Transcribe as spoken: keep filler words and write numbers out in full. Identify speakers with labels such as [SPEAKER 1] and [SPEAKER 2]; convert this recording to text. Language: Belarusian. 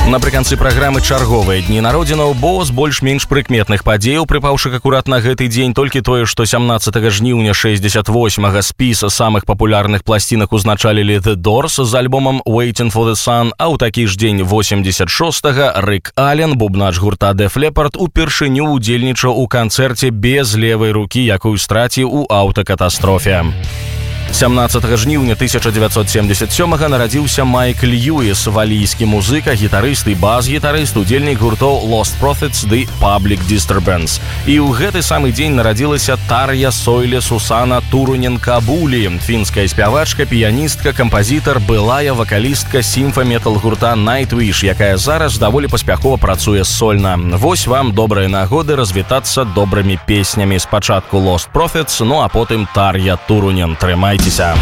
[SPEAKER 1] Напрыканцы праграмы чарговыя дні народзінаў, бо з больш-менш прыкметных падзеяў, прыпаўшы акурат на гэты дзень толькі тое, што сямнаццатага жніўня шэсцьдзесят восьмага спіса самых папулярных пласцінак узначалілі The Doors з альбомам Waiting for the Sun, а ў такі ж дзень восемьдесят шостага Рик Ален, бубнач гурта Def Leppard, упершыню удзельнічаў у канцэрце без левай рукі, якую страціў у аўтакатастрофе. сямнаццатага жніўня тысяча дзевяцьсот семьдесят сёмага нарадзіўся Майк Льюіс, валійскі музыка, гітарыст і бас-гітарыст, удзельнік гуртоў Lost Prophets ды Public Disturbance. І ў гэты самы дзень нарадзілася Тар'я Сойле Сусана Турунен-Кабулі, фінская спявачка, піяністка, кампазітар, былая вакалістка сімфа-метал гурта Nightwish, якая зараз даволі паспяхова працуе сольна. Вось вам добрыя нагоды развітацца добрымі песнямі. Спачатку Lost Prophets, ну а потым Тар'я Турунен. Трымайцеся.